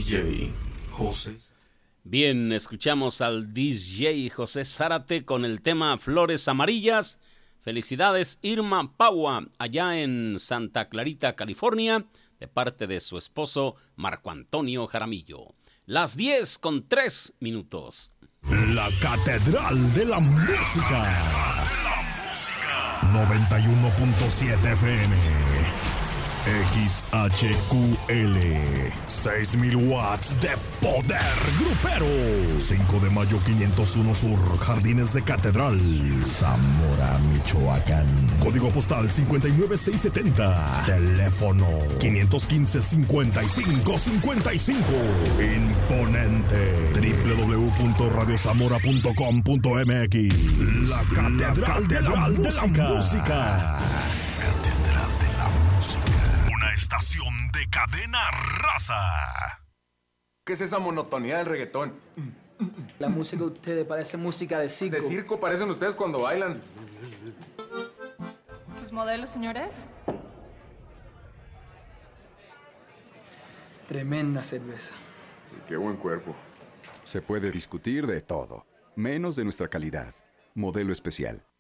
DJ José. Bien, escuchamos al DJ José Zárate con el tema Flores Amarillas. Felicidades Irma Paua, allá en Santa Clarita, California, de parte de su esposo Marco Antonio Jaramillo. Las 10:03. La Catedral de la Música. 91.7 FM. XHQL 6000 watts de poder grupero. 5 de mayo 501 Sur, Jardines de Catedral, Zamora, Michoacán. Código postal 59670. Teléfono 515-5555. Imponente. www.radiozamora.com.mx. La Catedral de la Música. Catedral de la Música. Una estación de cadena raza. ¿Qué es esa monotonía del reggaetón? La música de ustedes parece música de circo. De circo parecen ustedes cuando bailan. ¿Sus modelos, señores? Tremenda cerveza. Y qué buen cuerpo. Se puede discutir de todo, menos de nuestra calidad. Modelo especial.